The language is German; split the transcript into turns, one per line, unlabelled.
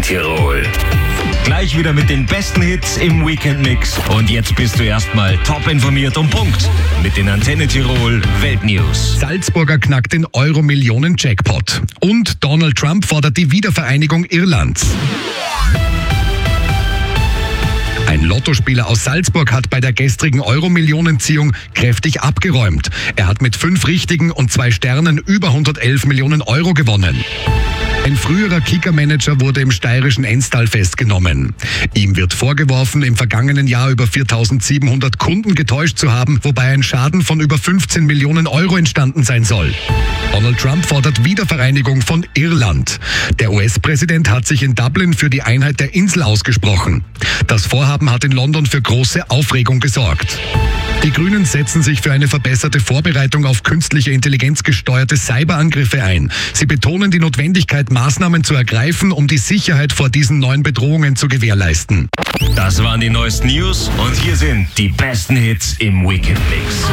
Tirol. Gleich wieder mit den besten Hits im Weekend-Mix. Und jetzt bist du erstmal top informiert und Punkt mit den Antenne Tirol Weltnews.
Salzburger knackt den Euro-Millionen-Jackpot. Und Donald Trump fordert die Wiedervereinigung Irlands. Ein Lottospieler aus Salzburg hat bei der gestrigen Euro-Millionenziehung kräftig abgeräumt. Er hat mit 5 Richtigen und 2 Sternen über 111 Millionen Euro gewonnen. Ein früherer Kicker-Manager wurde im steirischen Enstal festgenommen. Ihm wird vorgeworfen, im vergangenen Jahr über 4.700 Kunden getäuscht zu haben, wobei ein Schaden von über 15 Millionen Euro entstanden sein soll. Donald Trump fordert Wiedervereinigung von Irland. Der US-Präsident hat sich in Dublin für die Einheit der Insel ausgesprochen. Das Vorhaben hat in London für große Aufregung gesorgt. Die Grünen setzen sich für eine verbesserte Vorbereitung auf künstliche Intelligenz gesteuerte Cyberangriffe ein. Sie betonen die Notwendigkeit, Maßnahmen zu ergreifen, um die Sicherheit vor diesen neuen Bedrohungen zu gewährleisten.
Das waren die neuesten News und hier sind die besten Hits im Weekend-Mix.